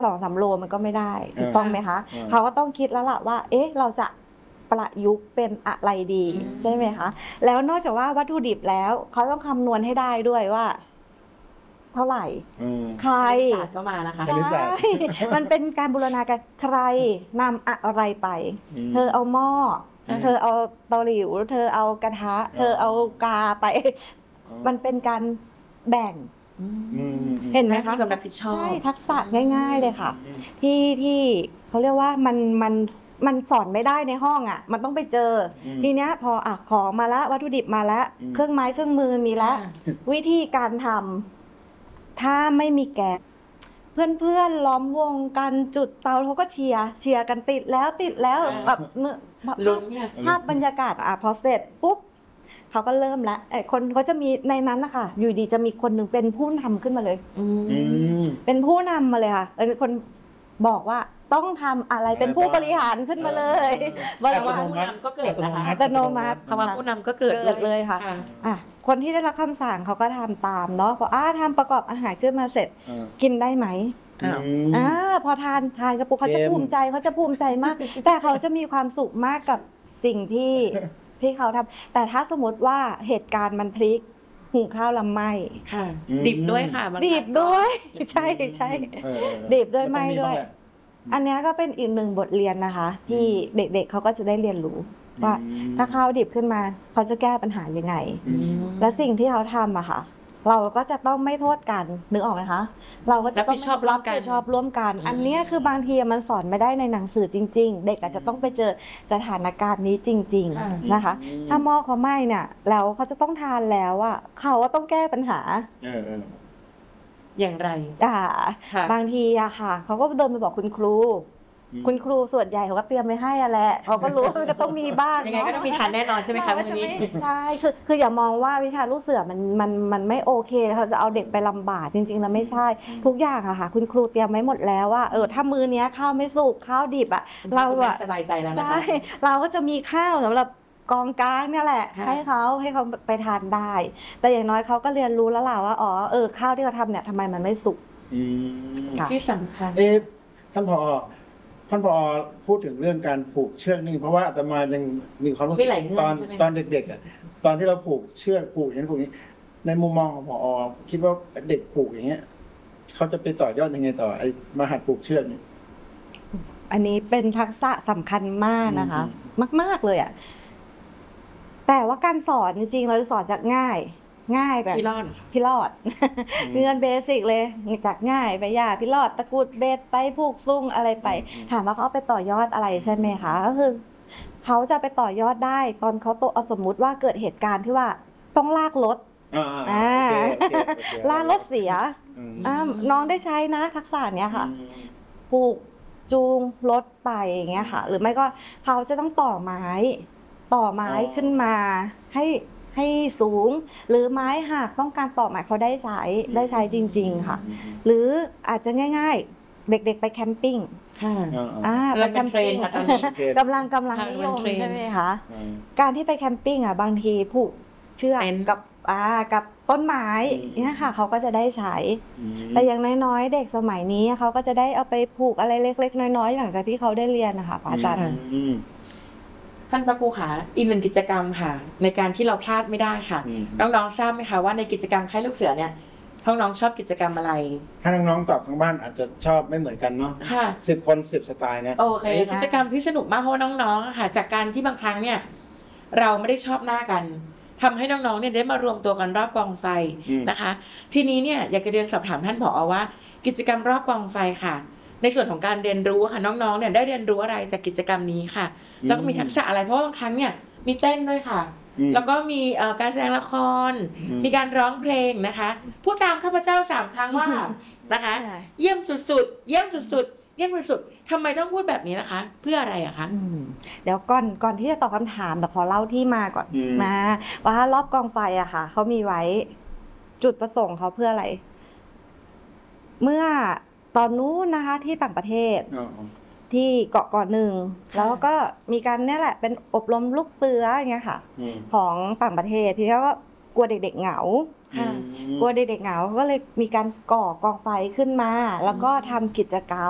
2-3 โลมันก็ไม่ได้ถูกต้องไหมคะเขาก็ต้องคิดแล้วล่ะว่าเอ๊ะเราจะประยุกต์เป็นอะไรดีใช่ไหมคะแล้วนอกจากว่าวัตถุดิบแล้วเขาต้องคำนวณให้ได้ด้วยว่าเท่าไหร่ใครก็มานะคะใช่มันเป็นการบูรณาการใครนำอะไรไปเธอเอาหม้อเธอเอาเตาหลิวเธอเอากระทะเธอเอากาไปมันเป็นการแบ่งเห็นไหมคะความรับผิดชอบใช่ทักษะง่ายๆเลยค่ะที่เขาเรียกว่ามันสอนไม่ได้ในห้องอ่ะมันต้องไปเจอทีเนี้ยพอของมาแล้ววัตถุดิบมาแล้วเครื่องไม้เครื่องมือมีแล้ววิธีการทำถ้าไม่มีแก๊สเพื่อนๆล้อมวงกันจุดเตาเขาก็เชียร์กันติดแล้วแบบภาพบรรยากาศพอเสร็จปุ๊บเขาก็เริ่มแล้วคนเขาจะมีในนั้นนะคะอยู่ดีจะมีคนหนึ่งเป็นผู้นำขึ้นมาเลยเป็นผู้นำมาเลยค่ะเป็นคนบอกว่าต้องทำอะไรเป็นผู้บริหารขึ้นมาเลยภาวะผู้นำก็เกิดนะคะอัตโนมัติภาวะผู้นำก็เกิดเลยค่ะคนที่ได้รับคำสั่งเขาก็ทำตามเนาะพอทำประกอบอาหารขึ้นมาเสร็จกินได้ไหมพอทานกระปุกเขาจะภูมิใจมากแต่เขาจะมีความสุขมากกับสิ่งที่เขาทำแต่ถ้าสมมติว่าเหตุการณ์มันพลิกหุงข้าวลำไหม้ค่ะดิบด้วยค่ะดิบด้วยใช่ดิบด้วยไหม้ด้วยอันนี้ก็เป็นอีกหนึ่งบทเรียนนะคะที่เด็กๆเขาก็จะได้เรียนรู้ว่าถ้าข้าวดิบขึ้นมาเขาจะแก้ปัญหายังไงและสิ่งที่เขาทำอะค่ะเราก็จะต้องไม่โทษกันนึกออกไหมคะเราก็จะต้องรับผิดชอบร่วมกันอันนี้คือบางทีมันสอนไม่ได้ในหนังสือจริงๆเด็กอาจจะต้องไปเจอสถานการณ์นี้จริงๆนะคะถ้าหม้อเขาไหม้เนี่ยแล้วเขาจะต้องทานแล้วอะเขาก็ต้องแก้ปัญหาอย่างไรบางทีอะค่ะเขาก็เดินไปบอกคุณครูส่วนใหญ่เขาก็เตรียมไว้ให้แหละเขาก็รู้ว่ามันก็ต้องมีบ้างยังไงก็ต้องมีทานแน่นอนใช่ไหมคะวันนี้ใช่คืออย่ามองว่าวิชาลูกเสือมันไม่โอเคเขาจะเอาเด็กไปลำบากจริงๆแล้วไม่ใช่ทุกอย่างอะค่ะคุณครูเตรียมไว้หมดแล้วว่าถ้ามื้อนี้ข้าวไม่สุกข้าวดิบอะเราอะสบายใจแล้วนะคะใช่เราก็จะมีข้าวสำหรับกองกลางเนี่ยแหละให้เขาไปทานได้แต่อย่างน้อยเขาก็เรียนรู้แล้วล่ะว่าข้าวที่เขาทำเนี่ยทำไมมันไม่สุกที่สำคัญท่านผอ.พูดถึงเรื่องการผูกเชือกนี่เพราะว่าอาตมายังมีความรู้สึกตอนเด็กๆอ่ะตอนที่เราผูกเชือกผูกอย่างนี้ในมุมมองของผอ.คิดว่าเด็กผูกอย่างเงี้ยเขาจะไปต่อยอดยังไงต่อไอ้มาหัดผูกเชือกนี่อันนี้เป็นทักษะสำคัญมากนะคะมากๆเลยอ่ะแต่ว่าการสอนจริงๆเราจะสอนจากง่ายแบบพี่รอดเรียนเบสิกเลยจากง่ายไปยากพี่รอดตะกุดเบ็ดไตผูกซุ้งอะไรไปถามว่าเขาไปต่อยอดอะไรใช่ไหมคะก็คือเขาจะไปต่อยอดได้ตอนเขาโตสมมุติว่าเกิดเหตุการณ์ที่ว่าต้องลากรถลากรถเสียน้องได้ใช้นะทักษะเนี้ยค่ะผูกจูงรถไปอย่างเงี้ยค่ะหรือไม่ก็เขาจะต้องต่อไม้ขึ้นมาให้สูงหรือไม้หักต้องการต่อไม้เขาได้ใช้จริงๆค่ะหรืออาจจะง่ายๆเด็กๆไปแคมปิ้งไปแคมปิ้งกำลังนิยมใช่ไหมคะการที่ไปแคมปิ้งบางทีผูกเชือกกับต้นไม้เนี่ยค่ะเขาก็จะได้ใช้แต่อย่างน้อยๆเด็กสมัยนี้เขาก็จะได้เอาไปผูกอะไรเล็กๆน้อยๆหลังจากที่เขาได้เรียนนะคะอาจารย์ท่านพระครูค่ะอีกหนึ่งกิจกรรมค่ะในการที่เราพลาดไม่ได้ค่ะน้องๆทราบไหมคะว่าในกิจกรรมค่ายลูกเสือเนี่ยน้องๆชอบกิจกรรมอะไรถ้าน้องๆตอบทางบ้านอาจจะชอบไม่เหมือนกันเนาะ10 คน10สไตล์เนี่ยโอเคกิจกรรมที่สนุกมากเพราะน้องๆค่ะจากการที่บางครั้งเนี่ยเราไม่ได้ชอบหน้ากันทำให้น้องๆเนี่ยได้มารวมตัวกันรอบกองไฟนะคะทีนี้เนี่ยอยากจะเรียนสอบถามท่านผอ.ว่ากิจกรรมรอบกองไฟค่ะในส่วนของการเรียนรู้ค่ะน้องๆเนี่ยได้เรียนรู้อะไรจากกิจกรรมนี้ค่ะแล้วก็มีทักษะอะไรเพราะบางครั้งเนี่ยมีเต้นด้วยค่ะแล้วก็มีการแสดงละครมีการร้องเพลงนะคะพูดตามข้าพเจ้า3 ครั้งว่านะคะเยี่ยมสุดๆเยี่ยมสุดๆเยี่ยมสุดๆทำไมต้องพูดแบบนี้นะคะเพื่ออะไรอะคะเดี๋ยวก่อนที่จะตอบคำถามแต่ขอเล่าที่มาก่อนนะว่ารอบกองไฟอะค่ะเขามีไว้จุดประสงค์เขาเพื่ออะไรเมื่อตอนนู้นนะคะที่ต่างประเทศที่เกาะหนึ่งแล้วก็มีการเนี่ยแหละเป็นอบรมลูกเสืออย่างเงี้ยค่ะของต่างประเทศที่เขาก็กลัวเด็กๆเหงากลัวเด็กๆเหงาก็เลยมีการก่อกองไฟขึ้นมาแล้วก็ทำกิจกรรม